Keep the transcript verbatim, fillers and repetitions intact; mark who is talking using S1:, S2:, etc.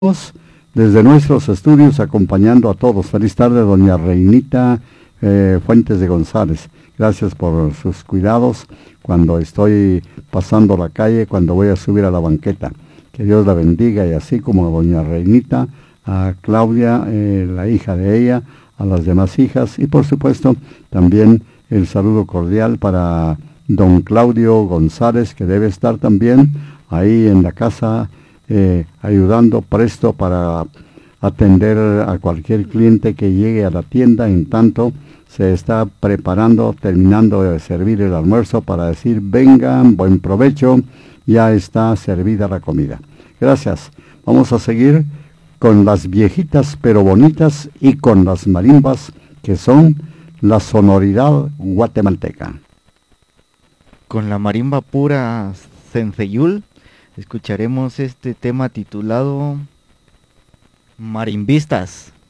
S1: Desde nuestros estudios acompañando a todos. Feliz tarde, doña Reinita eh, Fuentes de González. Gracias por sus cuidados cuando estoy pasando la calle, cuando voy a subir a la banqueta. Que Dios la bendiga, y así como a doña Reinita, a Claudia, eh, la hija de ella, a las demás hijas, y por supuesto también el saludo cordial para don Claudio González, que debe estar también ahí en la casa eh, ayudando presto para atender a cualquier cliente que llegue a la tienda. En tanto se está preparando, terminando de servir el almuerzo para decir: vengan, buen provecho, ya está servida la comida. Gracias. Vamos a seguir con las viejitas pero bonitas y con las marimbas, que son la sonoridad guatemalteca.
S2: Con la marimba pura Senceyul escucharemos este tema titulado Marimbistas.